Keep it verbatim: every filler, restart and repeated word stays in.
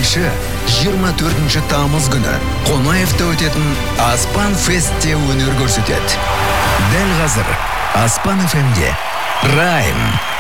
киши жыйырма төртүнчү тамыз күнү Конаевде өтетін Аспан Фестте өнер көрсөтөт. Дәл қазір Аспан эф эмде Райм